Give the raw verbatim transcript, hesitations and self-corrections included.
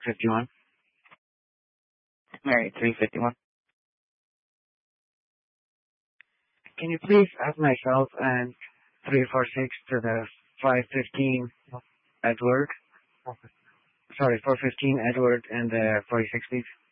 fifty-one. Mary, three fifty-one. Can you please add myself and three four six to the five fifteen Edward? Sorry, four fifteen Edward and the forty-six, please.